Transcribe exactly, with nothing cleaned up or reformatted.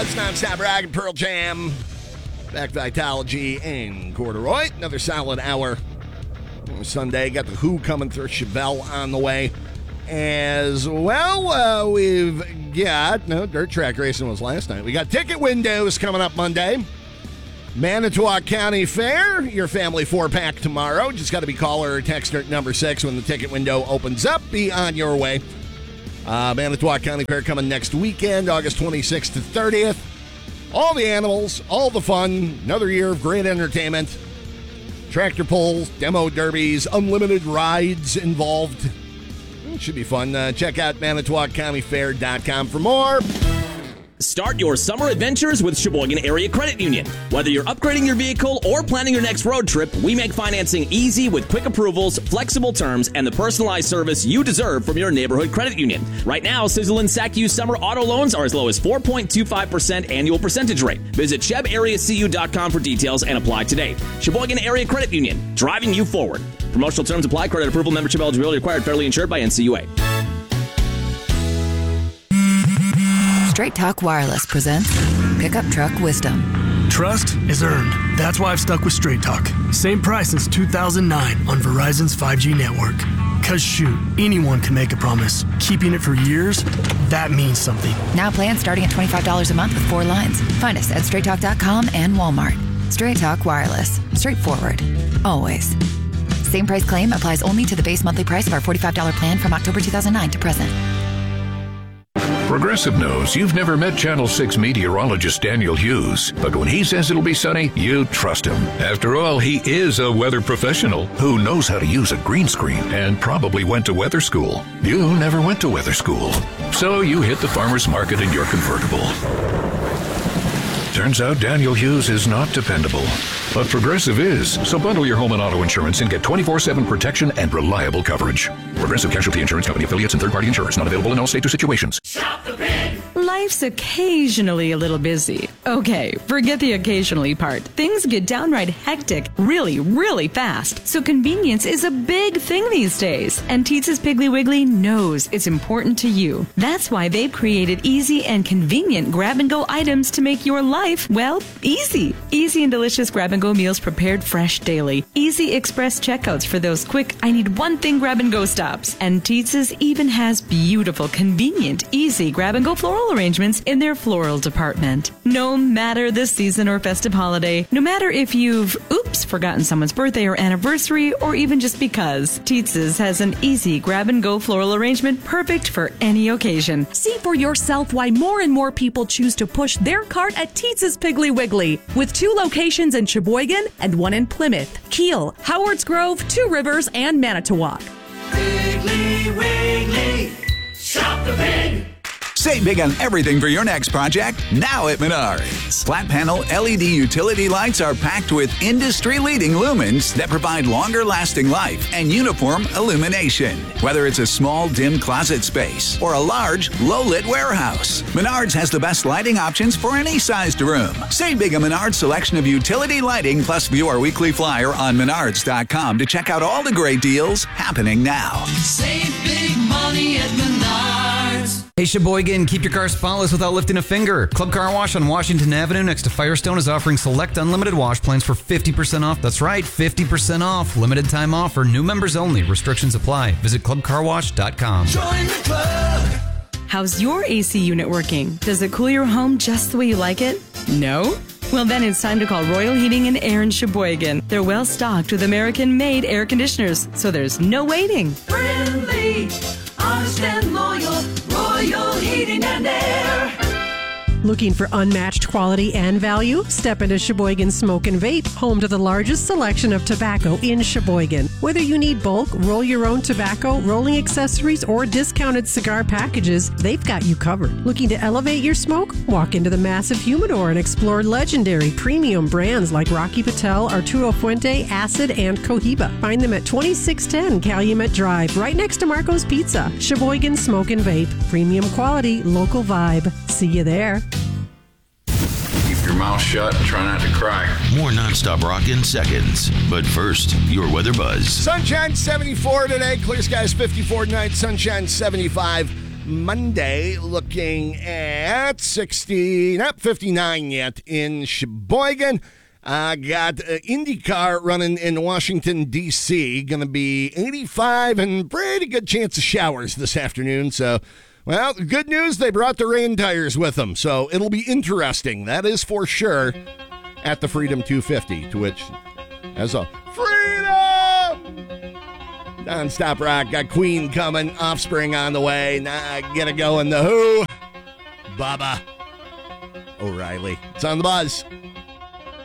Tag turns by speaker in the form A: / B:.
A: It's nonstop rock and Pearl Jam. Back Vitalogy and Corduroy. Another solid hour. Sunday, got the Who coming through. Chevelle on the way. As well, uh, we've got, no, dirt track racing was last night. We got ticket windows coming up Monday. Manitowoc County Fair, your family four-pack tomorrow. Just got to be caller or texter number six when the ticket window opens up. Be on your way. Uh, Manitowoc County Fair coming next weekend, August twenty-sixth to thirtieth. All the animals, all the fun, another year of great entertainment. Tractor pulls, demo derbies, unlimited rides involved. It should be fun. Uh, check out Manitowoc County Fair dot com for more.
B: Start your summer adventures with Sheboygan Area Credit Union. Whether you're upgrading your vehicle or planning your next road trip, we make financing easy with quick approvals, flexible terms, and the personalized service you deserve from your neighborhood credit union. Right now, Sizzle and S A C U summer auto loans are as low as four point two five percent annual percentage rate. Visit Sheb Area C U dot com for details and apply today. Sheboygan Area Credit Union, driving you forward. Promotional terms apply. Credit approval, membership eligibility required. Federally insured by N C U A.
C: Straight Talk Wireless presents Pickup Truck Wisdom.
D: Trust is earned. That's why I've stuck with Straight Talk. Same price since two thousand nine on Verizon's five G network. Cause shoot, anyone can make a promise. Keeping it for years, that means something.
C: Now plans starting at twenty-five dollars a month with four lines. Find us at straight talk dot com and Walmart. Straight Talk Wireless. Straightforward. Always. Same price claim applies only to the base monthly price of our forty-five dollars plan from October two thousand nine to present.
E: Progressive knows you've never met Channel six meteorologist Daniel Hughes, but when he says it'll be sunny, you trust him. After all, he is a weather professional who knows how to use a green screen and probably went to weather school. You never went to weather school, so you hit the farmer's market in your convertible. Turns out Daniel Hughes is not dependable, but Progressive is. So bundle your home and auto insurance and get twenty-four seven protection and reliable coverage. Progressive Casualty Insurance Company affiliates and third-party insurers not available in all states or situations.
F: Shop the pig! Life's occasionally a little busy. Okay, forget the occasionally part. Things get downright hectic really, really fast. So convenience is a big thing these days. And Teetz's Piggly Wiggly knows it's important to you. That's why they've created easy and convenient grab-and-go items to make your life, well, easy. Easy and delicious grab-and-go meals prepared fresh daily. Easy express checkouts for those quick, I need one thing grab-and-go stops. And Teetz's even has beautiful, convenient, easy grab-and-go floral arrangements in their floral department. No matter the season or festive holiday, no matter if you've, oops, forgotten someone's birthday or anniversary, or even just because, Teetz's has an easy grab-and-go floral arrangement perfect for any occasion.
G: See for yourself why more and more people choose to push their cart at Teetz's Piggly Wiggly, with two locations in Sheboygan and one in Plymouth, Kiel, Howards Grove, Two Rivers, and Manitowoc.
H: Piggly Wiggly, shop the pig!
I: Save big on everything for your next project now at Menards. Flat panel L E D utility lights are packed with industry-leading lumens that provide longer lasting life and uniform illumination. Whether it's a small, dim closet space or a large, low-lit warehouse, Menards has the best lighting options for any sized room. Save big on Menards' selection of utility lighting, plus view our weekly flyer on menards dot com to check out all the great deals happening now.
H: Save big money at Menards.
J: Hey Sheboygan, keep your car spotless without lifting a finger. Club Car Wash on Washington Avenue next to Firestone is offering select unlimited wash plans for fifty percent off. That's right, fifty percent off. Limited time offer. New members only. Restrictions apply. Visit club car wash dot com.
H: Join the club.
F: How's your A C unit working? Does it cool your home just the way you like it? No? Well, then it's time to call Royal Heating and Air in Sheboygan. They're well stocked with American-made air conditioners, so there's no waiting.
H: Friendly, honest and loyal, Royal Heating and Air.
K: Looking for unmatched quality and value? Step into Sheboygan Smoke and Vape, home to the largest selection of tobacco in Sheboygan. Whether you need bulk, roll your own tobacco, rolling accessories, or discounted cigar packages, they've got you covered. Looking to elevate your smoke? Walk into the massive humidor and explore legendary premium brands like Rocky Patel, Arturo Fuente, Acid, and Cohiba. Find them at twenty-six ten Calumet Drive, right next to Marco's Pizza. Sheboygan Smoke and Vape. Premium quality, local vibe. See you there.
L: Keep your mouth shut and try not to cry.
M: More nonstop rock in seconds. But first, your weather buzz.
A: Sunshine seventy-four today. Clear skies fifty-four tonight. Sunshine seventy-five Monday, looking at sixty, not fifty-nine yet in Sheboygan. Uh, got uh, IndyCar running in Washington, D C Going to be eighty-five and pretty good chance of showers this afternoon. So, well, good news, they brought the rain tires with them. So it'll be interesting. That is for sure at the Freedom two fifty, to which, as a Freedom! Non-stop rock. Got Queen coming. Offspring on the way. Nah, get it going. The Who. Baba O'Reilly. It's on the buzz.